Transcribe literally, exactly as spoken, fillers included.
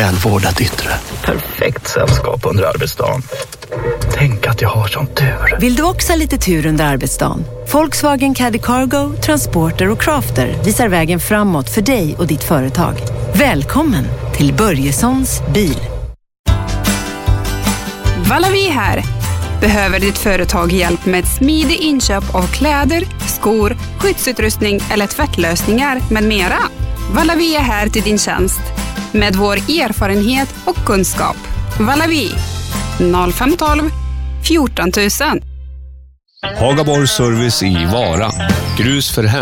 välvårdat yttre. Perfekt sällskap under arbetsdagen. Tänk att jag har sån tur. Vill du också ha lite tur under arbetsdagen? Volkswagen Caddy Cargo, Transporter och Crafter visar vägen framåt för dig och ditt företag. Välkommen till Börjessons bil. Valavi här. Behöver ditt företag hjälp med smidig inköp av kläder, skor, skyddsutrustning eller tvättlösningar med mera? Valavi är här till din tjänst med vår erfarenhet och kunskap. Valavi noll fem ett två fjorton tusen. Hagaborg Service i Vara. Grus för hem.